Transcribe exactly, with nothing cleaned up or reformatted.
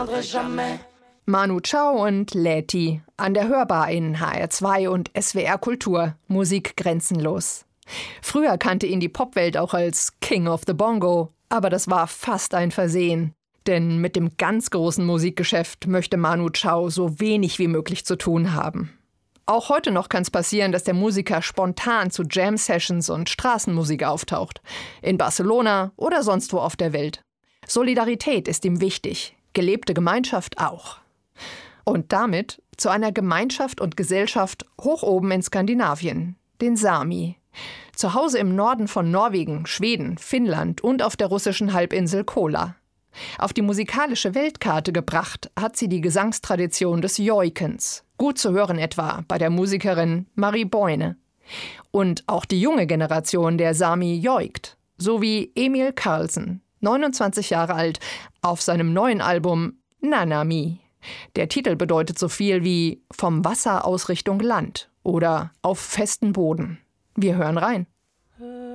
Manu Chao und Läti an der Hörbar in H R zwei und S W R Kultur. Musik grenzenlos. Früher kannte ihn die Popwelt auch als King of the Bongo, aber das war fast ein Versehen. Denn mit dem ganz großen Musikgeschäft möchte Manu Chao so wenig wie möglich zu tun haben. Auch heute noch kann es passieren, dass der Musiker spontan zu Jam-Sessions und Straßenmusik auftaucht. In Barcelona oder sonst wo auf der Welt. Solidarität ist ihm wichtig, gelebte Gemeinschaft auch. Und damit zu einer Gemeinschaft und Gesellschaft hoch oben in Skandinavien, den Sami. Zu Hause im Norden von Norwegen, Schweden, Finnland und auf der russischen Halbinsel Kola. Auf die musikalische Weltkarte gebracht hat sie die Gesangstradition des Joikens. Gut zu hören etwa bei der Musikerin Marie Boine. Und auch die junge Generation der Sami joikt, so wie Emil Karlsson, neunundzwanzig Jahre alt, auf seinem neuen Album Nanami. Der Titel bedeutet so viel wie vom Wasser aus Richtung Land oder auf festen Boden. Wir hören rein.